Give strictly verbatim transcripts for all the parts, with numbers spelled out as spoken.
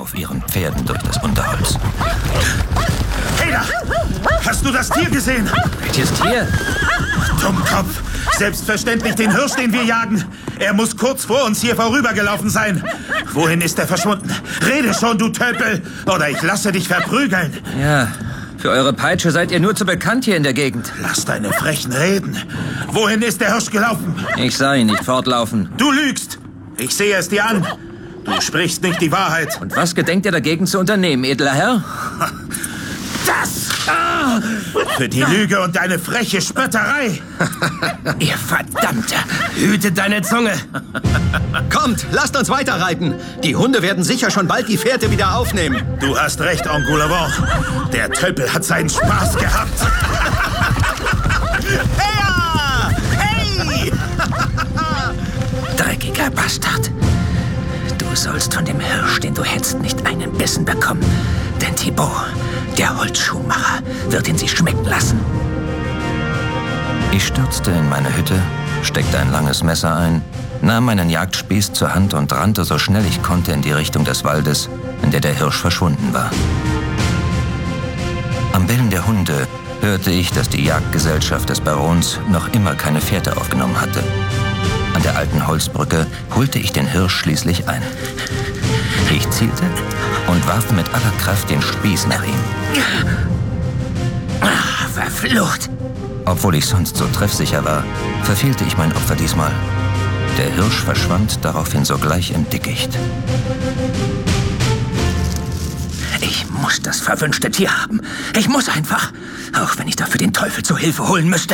auf ihren Pferden durch das Unterholz. Heda! Hast du das Tier gesehen? Welches Tier? Dummkopf! Selbstverständlich den Hirsch, den wir jagen. Er muss kurz vor uns hier vorübergelaufen sein. Wohin ist er verschwunden? Rede schon, du Tölpel, oder ich lasse dich verprügeln. Ja, für eure Peitsche seid ihr nur zu bekannt hier in der Gegend. Lass deine Frechen reden. Wohin ist der Hirsch gelaufen? Ich sah ihn nicht fortlaufen. Du lügst. Ich sehe es dir an. Du sprichst nicht die Wahrheit. Und was gedenkt ihr dagegen zu unternehmen, edler Herr? Das! Ah, für die Lüge und deine freche Spötterei. Ihr Verdammter! Hüte deine Zunge! Kommt, lasst uns weiterreiten. Die Hunde werden sicher schon bald die Fährte wieder aufnehmen. Du hast recht, Engoulevent. Der Tölpel hat seinen Spaß gehabt. Hey! Hey! Dreckiger Bastard! Du sollst von dem Hirsch, den du hetzt, nicht einen Bissen bekommen. Denn Thibaut, der Holzschuhmacher, wird ihn sich schmecken lassen. Ich stürzte in meine Hütte, steckte ein langes Messer ein, nahm meinen Jagdspieß zur Hand und rannte so schnell ich konnte in die Richtung des Waldes, in der der Hirsch verschwunden war. Am Bellen der Hunde hörte ich, dass die Jagdgesellschaft des Barons noch immer keine Fährte aufgenommen hatte. An der alten Holzbrücke holte ich den Hirsch schließlich ein. Ich zielte und warf mit aller Kraft den Spieß nach ihm. Ach, verflucht! Obwohl ich sonst so treffsicher war, verfehlte ich mein Opfer diesmal. Der Hirsch verschwand daraufhin sogleich im Dickicht. Ich muss das verwünschte Tier haben. Ich muss einfach, auch wenn ich dafür den Teufel zu Hilfe holen müsste.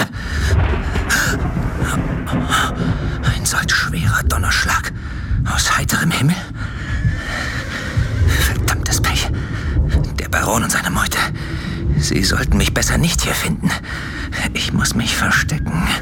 Ein solch schwerer Donnerschlag aus heiterem Himmel. Verdammtes Pech. Der Baron und seine Meute. Sie sollten mich besser nicht hier finden. Ich muss mich verstecken.